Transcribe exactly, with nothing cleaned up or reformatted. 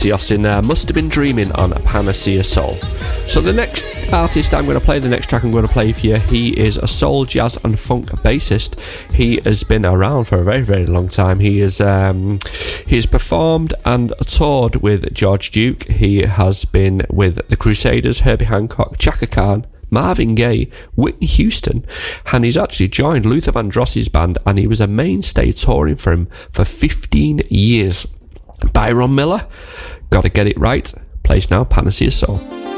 Tracy Austin there, Must Have Been Dreaming on Panacea Soul. So the next artist I'm going to play, the next track I'm going to play for you, he is a soul, jazz and funk bassist. He has been around for a very, very long time. He is um, he's performed and toured with George Duke. He has been with the Crusaders, Herbie Hancock, Chaka Khan, Marvin Gaye, Whitney Houston, and he's actually joined Luther Vandross's band, and he was a mainstay touring for him for fifteen years. Byron Miller, Gotta Get It Right, plays now Panacea Soul.